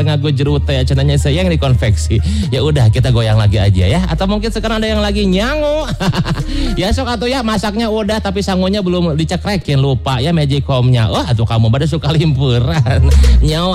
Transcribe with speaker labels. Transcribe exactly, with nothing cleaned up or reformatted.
Speaker 1: ngaku jerut teh cenanya saya yang dikonveksi. Ya udah kita goyang lagi aja ya. Atau mungkin sekarang ada yang lagi nyangu. Ya sok atuh ya masaknya udah tapi sangunya belum dicekrekin lupa ya magicomnya. Wah atuh kamu pada suka limpuran. Nyawa